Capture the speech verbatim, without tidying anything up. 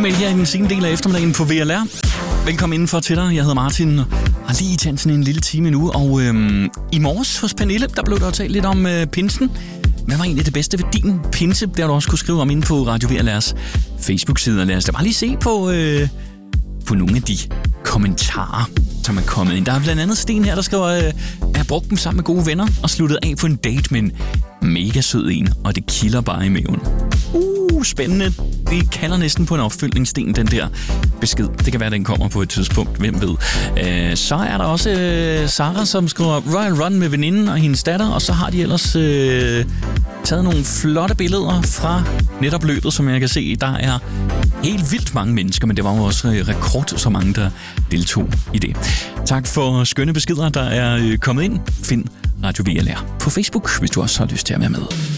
med her i den sene del af eftermiddagen på V L R. Velkommen indenfor til dig. Jeg hedder Martin og har lige tændt sådan en lille time nu. Og øhm, i morges hos Pernille, der blev der talt lidt om øh, pinsen. Hvad var egentlig det bedste ved din pinse? Det har du også kunne skrive om inde på Radio V L R's Facebook-side. Lad os da bare lige se på, øh, på nogle af de kommentarer, som er kommet ind. Der er blandt andet Sten her, der skriver, øh, jeg har brugt dem sammen med gode venner og sluttet af på en date med en mega sød en, og det kilder bare i maven. Uh, spændende. Det kalder næsten på en opfølgningssten, den der besked. Det kan være, den kommer på et tidspunkt. Hvem ved. Øh, så er der også øh, Sara, som skriver Royal Run med veninden og hendes datter, og så har de ellers øh, taget nogle flotte billeder fra netop løbet, som jeg kan se. Der er helt vildt mange mennesker, men det var jo også rekord, så mange, der deltog i det. Tak for skønne beskeder, der er kommet ind. Find Radio V L R på Facebook, hvis du også har lyst til at være med.